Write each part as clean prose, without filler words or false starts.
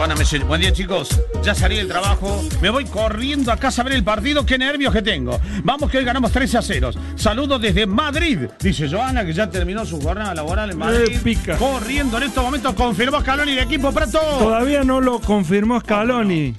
Joana Messi. Buen día, chicos. Ya salí del trabajo. Me voy corriendo a casa a ver el partido. Qué nervios que tengo. Vamos que hoy ganamos 13-0. Saludos desde Madrid. Dice Joana que ya terminó su jornada laboral en Madrid. Pica. Corriendo en estos momentos. Confirmó Scaloni el equipo para todo. Todavía no lo confirmó Scaloni.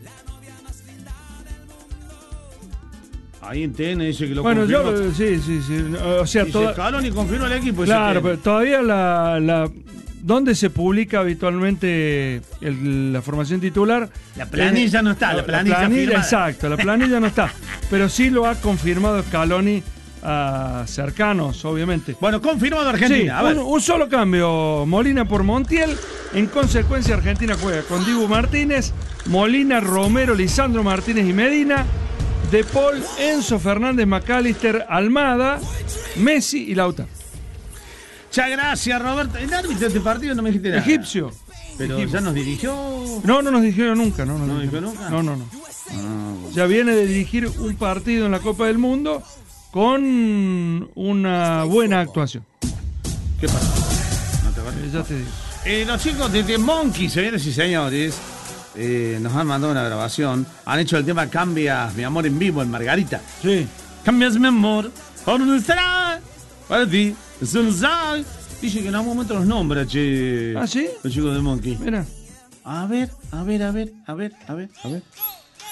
Ahí en TN dice que lo Bueno, confirmó. sí. O sea, Dice Scaloni confirmó el equipo. claro, pero todavía ¿dónde se publica habitualmente la formación titular? La planilla no está, la planilla firmada. Exacto, la planilla no está. Pero sí lo ha confirmado Scaloni a cercanos, obviamente. Bueno, confirmado Argentina. Sí, a ver. un solo cambio, Molina por Montiel. En consecuencia, Argentina juega con Dibu Martínez, Molina, Romero, Lisandro Martínez y Medina, De Paul, Enzo Fernández, McAllister, Almada, Messi y Lautaro. Muchas gracias, Roberto. El árbitro de este partido no me dijiste nada. Egipcio. Pero Egipcio. ya nos dirigió. No nos dijeron nunca. ¿No dijo nunca? No. Ya viene de dirigir un partido en la Copa del Mundo con una buena actuación. ¿Qué pasa? ¿No te acuerdas? Ya te digo. Los chicos de The Monkey, señores y señores, nos han mandado una grabación. Han hecho el tema Cambias mi amor en vivo en Margarita. Sí. Cambias mi amor, ¿por dónde estará? Para ti, eso no sabe. Dice que en algún momento los nombra, che. ¿Ah, sí? Los chicos de Monkey. Mira. A ver.